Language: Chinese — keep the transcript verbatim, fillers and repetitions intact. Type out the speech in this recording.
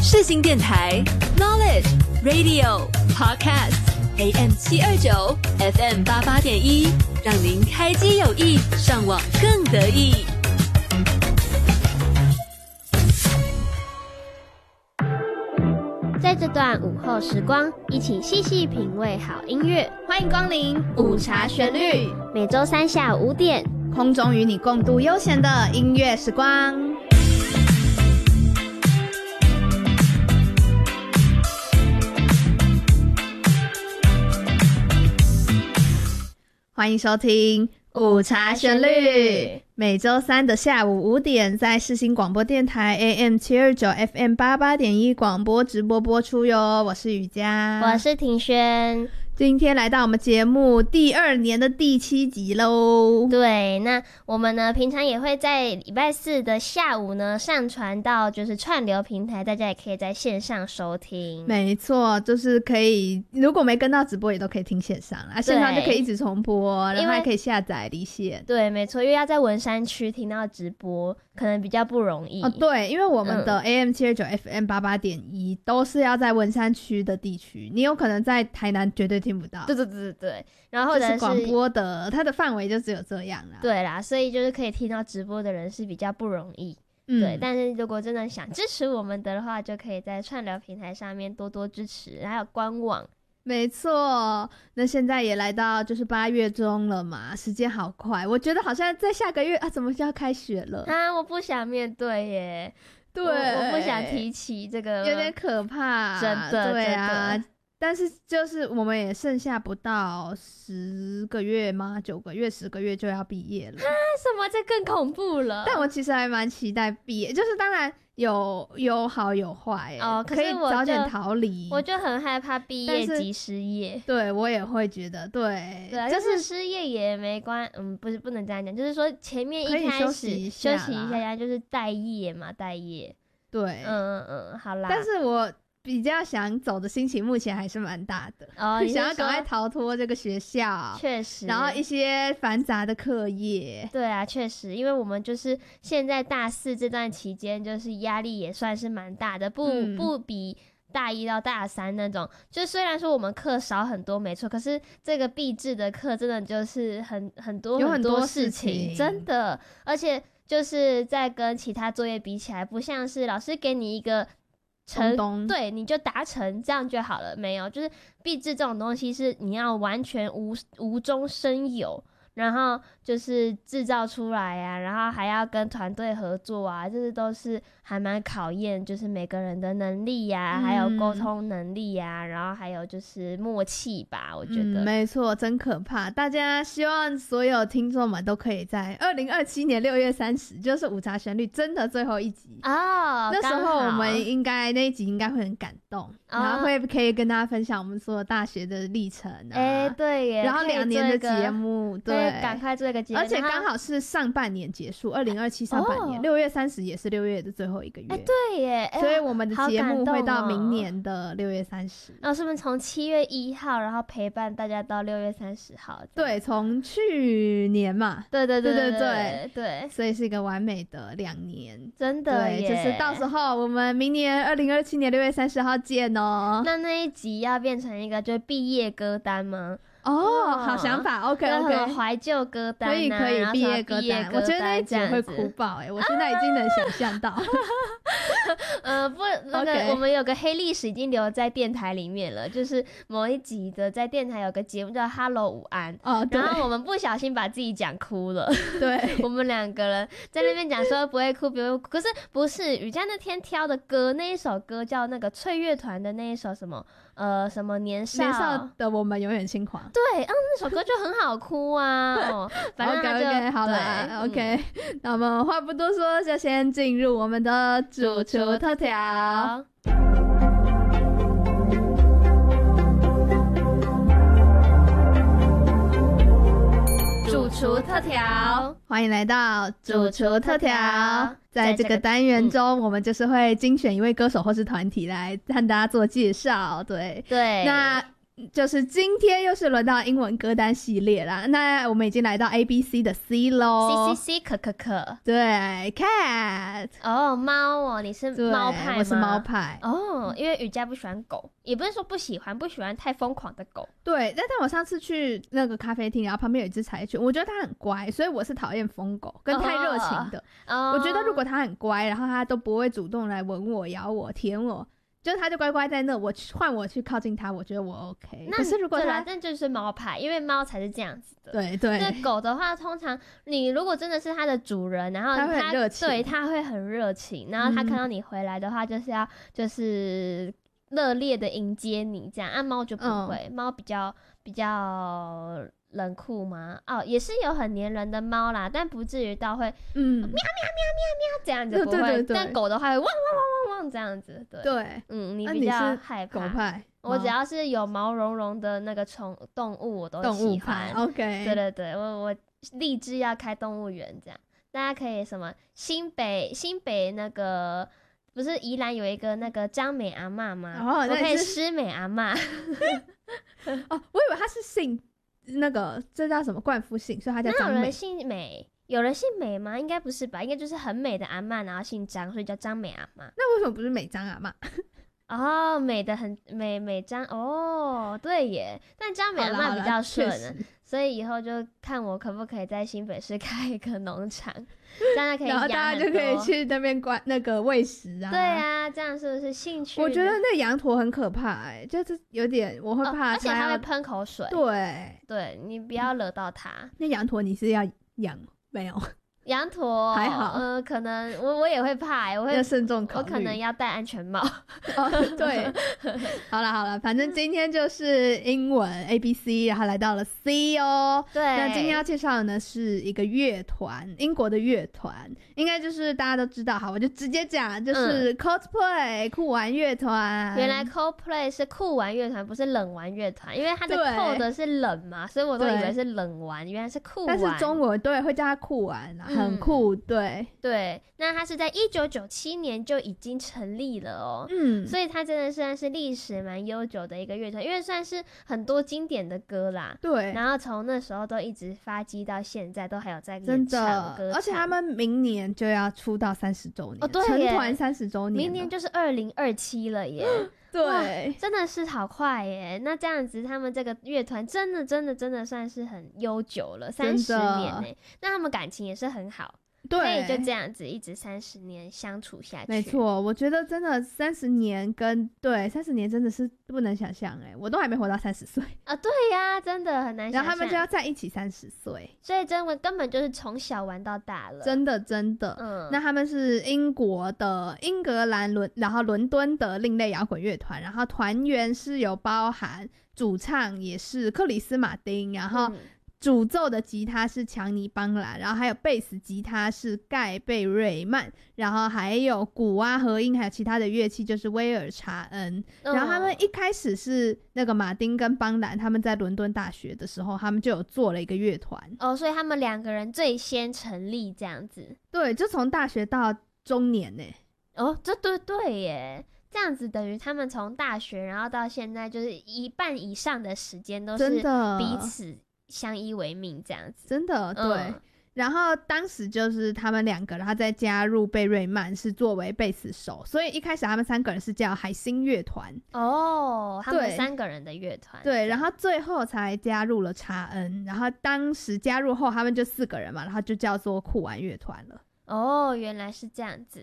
世新电台 Knowledge Radio Podcast A M 七二九 F M 八八点一，让您开机有益，上网更得意。 在这段午后时光，一起细细品味好音乐。 欢迎光临午茶旋律， 每周三下午五点， 空中与你共度悠闲的音乐时光。欢迎收听午茶旋律，每周三的下午五点，在世新广播电台 A M 七二九 F M 八八点一广播直播播出哟。我是雨佳， 我是庭轩。 今天来到我们节目第二年的第七集咯。 对，那我们呢平常也会在礼拜四的下午呢上传到就是串流平台，大家也可以在线上收听。 没错，就是可以如果没跟到直播也都可以听线上啊，线上就可以一直重播，然后还可以下载离线。 对，没错，因为要在文山区听到直播可能比较不容易。 哦，对，因为我们的 A M 七二九 F M 八八点一都是要在文山区的地区，你有可能在台南绝对听不到。 对对对对，然后或者是广播的它的范围就只有这样啦。 对啦，所以就是可以听到直播的人是比较不容易。嗯、对，但是如果真的想支持我们的话，就可以在串流平台上面多多支持，还有官网。 没错，那现在也来到就是八月中了嘛，时间好快，我觉得好像在下个月啊，怎么就要开学了啊？我不想面对耶， 对， 我, 我不想提起这个， 有点可怕， 真的， 对啊。 真的， 但是就是我们也剩下不到十个月吗？九个月、十个月就要毕业了。啊， 什么？这更恐怖了。 但我其实还蛮期待毕业，就是当然有有好有坏哦，可是我可以早点逃离。 我就很害怕毕业即失业。 对，我也会觉得，对对，就是失业也没关，嗯，不是不能这样讲，就是说前面一开始休息一下， 休息一下，就是待业嘛，待业。 对， 嗯嗯嗯，好啦。 但是我比较想走的心情目前还是蛮大的， 哦， 想要赶快逃脱这个学校， 确实， 然后一些繁杂的课业。 对啊，确实，因为我们就是现在大四这段期间，就是压力也算是蛮大的，不、嗯、不比大一到大三那种。就虽然说我们课少很多，没错，可是这个毕制的课真的就是很很多有很多事情，真的，而且就是在跟其他作业比起来，不像是老师给你一个。成对，你就达成这样就好了。没有，就是毕制这种东西是你要完全无无中生有，然后就是制造出来啊，然后还要跟团队合作啊，这些都是还蛮考验就是每个人的能力呀、啊嗯，还有沟通能力呀、啊，然后还有就是默契吧，我觉得、 嗯、没错，真可怕。大家希望所有听众们都可以在二零二七年六月三十，就是午茶旋律真的最后一集哦， 那时候我们应该那一集应该会很感动、哦、然后会可以跟大家分享我们所有大学的历程啊， 哎、欸，对耶， 然后两年的节目，对， 赶快做一个节目， 而且刚好是上半年结束，二零二七上半年，六、哦、月三十也是六月的最后一个月， 哎、欸，对耶， 所以我们的节目会到明年的六月三十。 然后是不是从七月一号，然后陪伴大家到六月三十号？ 对，从去年嘛， 对对对对对对 对, 对， 所以是一个完美的两年， 真的耶， 对，就是到时候我们明年二零二七年六月三十号见哦。 那那一集要变成一个就是毕业歌单吗？ 哦，哦好想法 ，OK OK， 怀旧歌单、啊， 可以可以，毕业歌单，我觉得那一集会哭爆哎、欸，我现在已經能想象到。 呃，不，那個 okay. 我們有個黑歷史已經留在電台裡面了，就是某一集的在電台有個節目叫 Hello 午安，哦，對，然後我們不小心把自己講哭了， 對， 我們兩個人在那邊講說不會哭，不會哭，可是不是雨佳那天挑的歌，那一首歌叫那個翠樂團的那一首什麼，呃，什麼年少年少的我們永遠輕狂， 對，嗯，那首歌就很好哭啊，哦，反正他就 OK OK 好啦 ，OK，、嗯、那麼話不多說，就先進入我們的主廚特調。 主廚特調， 歡迎來到主廚特調。在這個單元中、嗯，我們就是會精選一位歌手或是團體來和大家做介紹。對對，那就是今天又是轮到英文歌单系列啦，那我们已经来到 A B C 的 C 咯 C C C 可可可， 对 cat 哦猫哦，你是猫派吗？ 我是猫派哦，因为雨佳不喜欢狗，也不是说不喜欢，不喜欢太疯狂的狗。 对，但但我上次去那个咖啡厅，然后旁边有一只柴犬，我觉得它很乖，所以我是讨厌疯狗跟太热情的、 哦、 我觉得如果它很乖，然后它都不会主动来吻我、咬我、舔我，就是它就乖乖在那，我换我去靠近它，我觉得我 OK。可是如果它， 那就是猫派，因为猫才是这样子的。 对对。 那狗的话，通常你如果真的是它的主人，然后它会很热情， 对，它会很热情，然后它看到你回来的话，就是要、嗯、就是热烈的迎接你这样。啊，猫就不会，猫、嗯、比较比较冷酷吗？哦，也是有很黏人的猫啦，但不至于到会嗯喵喵喵喵喵这样子不会。对对对，但狗的话会汪汪汪汪汪这样子。对对，嗯，你比较害怕。 狗派， 我只要是有毛茸茸的那个宠动物，我都喜欢。 OK， 对对对，我我立志要开动物园这样。大家可以什么新北新北那个不是宜兰有一个那个张美阿嬷吗？哦，我可以施美阿嬷。 哦，我以为他是姓。那个这叫什么冠夫姓，所以他叫张美。 那有人姓美？有人姓美吗？应该不是吧，应该就是很美的阿嬷，然后姓张，所以叫张美阿嬷。 那为什么不是美张阿嬷？ 哦，美的很美美张哦，对耶，但张美阿嬷比较顺，所以以后就看我可不可以在新北市开一个农场，这样可以养很多， 然后大家就可以去那边关那个喂食啊。 对啊，这样是不是兴趣？ 我觉得那羊驼很可怕哎、欸，就是有点我会怕它、哦， 而且它会喷口水。 对， 对你不要惹到它。 那羊驼你是要养没有？ 羊驼还好， 呃，可能我我也会怕、欸，我会要慎重考虑， 我可能要戴安全帽。 哦，对，好了好了，反正今天就是英文 A B C， 然后来到了 C 哦。 对， 那今天要介绍的呢是一个乐团，英国的乐团，应该就是大家都知道，好，我就直接讲，就是 Coldplay、嗯、酷玩乐团。 原来 Coldplay 是酷玩乐团，不是冷玩乐团，因为它的 cold 是冷嘛，所以我都以为是冷玩，原来是酷玩。 但是中国对会叫它酷玩啊。很酷，对对，那它是在一九九七年就已经成立了哦，嗯，所以它真的算是历史蛮悠久的一个乐团，因为算是很多经典的歌啦， 对， 然后从那时候都一直发迹到现在，都还有在演唱歌， 而且他们明年就要出道三十周年， 哦，对， 成团三十周年， 明年就是二零二七了耶。 对， 真的是好快耶！那这样子，他们这个乐团真的、真的、真的算是很悠久了，三十年呢。那他们感情也是很好， 对， 所以就这样子一直三十年相处下去。 没错，我觉得真的三十年跟对三十年真的是不能想象哎，我都还没活到三十岁啊！对呀、啊，真的很难想象。 然后他们就要在一起三十岁， 所以真的根本就是从小玩到大了， 真的真的。嗯，那他们是英国的英格兰伦，然后伦敦的另类摇滚乐团，然后团员是有包含主唱也是克里斯马丁，然后。嗯主奏的吉他是强尼邦兰，然后还有贝斯吉他是盖贝瑞曼，然后还有鼓啊和音还有其他的乐器就是威尔查恩、哦、然后他们一开始是那个马丁跟邦兰他们在伦敦大学的时候他们就有做了一个乐团哦，所以他们两个人最先成立这样子。 对，就从大学到中年耶。 哦，这对对耶，这样子等于他们从大学然后到现在就是一半以上的时间都是彼此相依为命这样子， 真的对、嗯。然后当时就是他们两个，然后再加入贝瑞曼是作为贝斯手，所以一开始他们三个人是叫海星乐团哦，他们三个人的乐团。 对，然后最后才加入了查恩，然后当时加入后他们就四个人嘛，然后就叫做酷玩乐团了。 哦，原来是这样子。